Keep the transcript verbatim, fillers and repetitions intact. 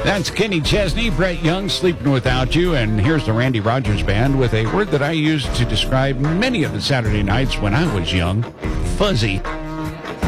That's Kenny Chesney, Brett Young, Sleeping Without You, and here's the Randy Rogers Band with a word that I used to describe many of the Saturday nights when I was young, fuzzy.